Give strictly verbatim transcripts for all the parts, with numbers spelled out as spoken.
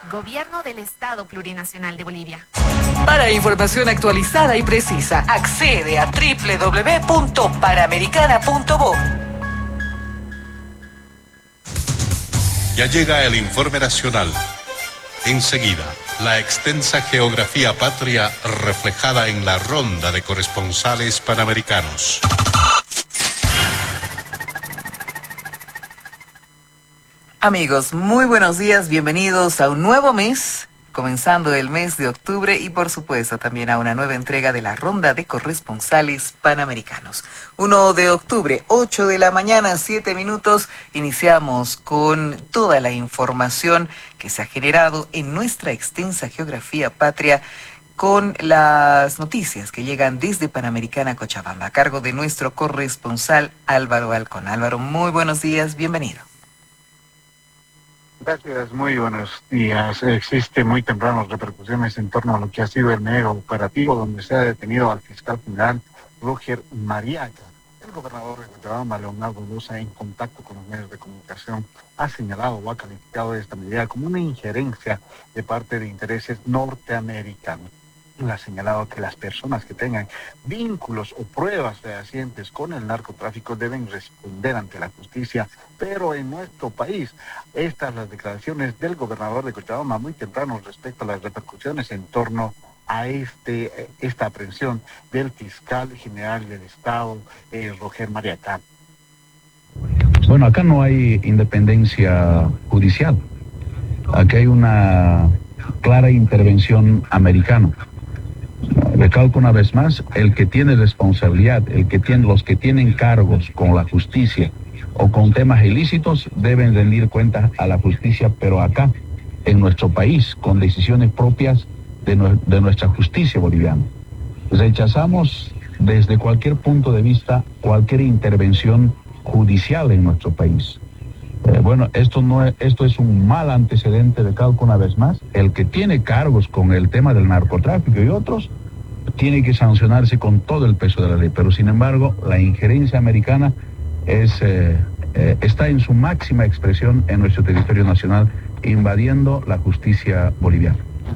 Gobierno del Estado Plurinacional de Bolivia. Para información actualizada y precisa, accede a doble u doble u doble u punto panamericana punto bo. Ya llega el informe nacional. Enseguida, la extensa geografía patria reflejada en la ronda de corresponsales panamericanos. Amigos, muy buenos días, bienvenidos a un nuevo mes, comenzando el mes de octubre y por supuesto también a una nueva entrega de la ronda de corresponsales panamericanos. uno de octubre, ocho de la mañana, siete minutos, iniciamos con toda la información que se ha generado en nuestra extensa geografía patria con las noticias que llegan desde Panamericana Cochabamba, a cargo de nuestro corresponsal Álvaro Alcón. Álvaro, muy buenos días, bienvenido. Gracias, muy buenos días. Existe muy tempranas repercusiones en torno a lo que ha sido el mega operativo donde se ha detenido al fiscal general Roger Mariaca. El gobernador de Cochabamba, Leonardo Loza, en contacto con los medios de comunicación, ha señalado o ha calificado esta medida como una injerencia de parte de intereses norteamericanos. Ha señalado que las personas que tengan vínculos o pruebas fehacientes con el narcotráfico deben responder ante la justicia, pero en nuestro país, estas las declaraciones del gobernador de Cochabamba muy temprano respecto a las repercusiones en torno a este esta aprehensión del fiscal general del Estado, eh, Roger Mariaca. Bueno, acá no hay independencia judicial, aquí hay una clara intervención americana. Recalco una vez más, el que tiene responsabilidad, el que tiene, los que tienen cargos con la justicia o con temas ilícitos deben rendir cuentas a la justicia, pero acá, en nuestro país, con decisiones propias de, nu de nuestra justicia boliviana. Rechazamos desde cualquier punto de vista cualquier intervención judicial en nuestro país. Eh, bueno, esto no es, esto es un mal antecedente, recalco una vez más. El que tiene cargos con el tema del narcotráfico y otros tiene que sancionarse con todo el peso de la ley, pero sin embargo la injerencia americana es, eh, eh, está en su máxima expresión en nuestro territorio nacional, invadiendo la justicia boliviana.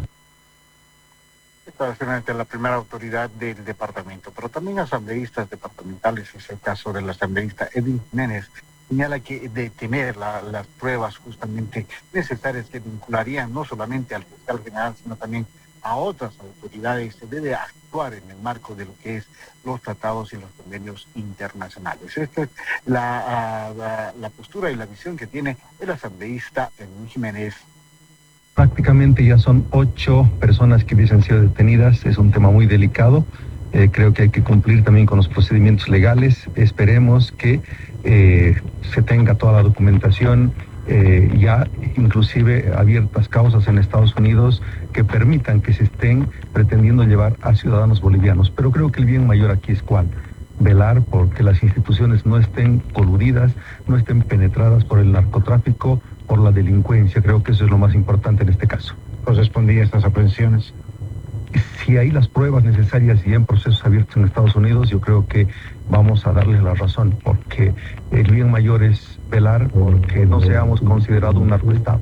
Esta es la primera autoridad del departamento, pero también asambleístas departamentales, es el caso del asambleísta Edwin Jiménez, señala que de tener la, las pruebas justamente necesarias que vincularían no solamente al fiscal general, sino también a otras autoridades, se debe actuar en el marco de lo que es los tratados y los convenios internacionales. Esta es la, la, la postura y la visión que tiene el asambleísta Edwin Jiménez. Prácticamente ya son ocho personas que hubiesen sido detenidas, es un tema muy delicado. Eh, creo que hay que cumplir también con los procedimientos legales. Esperemos que eh, se tenga toda la documentación, eh, ya inclusive abiertas causas en Estados Unidos que permitan que se estén pretendiendo llevar a ciudadanos bolivianos. Pero creo que el bien mayor aquí es cuál: velar por que las instituciones no estén coludidas, no estén penetradas por el narcotráfico, por la delincuencia. Creo que eso es lo más importante en este caso. ¿Correspondía a estas aprehensiones? Si hay las pruebas necesarias y en procesos abiertos en Estados Unidos, yo creo que vamos a darles la razón, porque el bien mayor es velar porque no seamos considerados un narcoestado.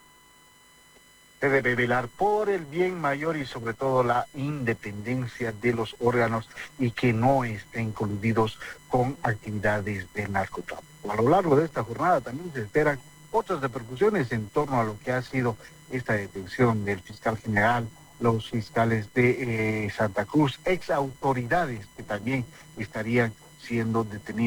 Se debe velar por el bien mayor y sobre todo la independencia de los órganos y que no estén coludidos con actividades de narcotráfico. A lo largo de esta jornada también se esperan otras repercusiones en torno a lo que ha sido esta detención del fiscal general, los fiscales de eh, Santa Cruz, ex autoridades que también estarían siendo detenidos.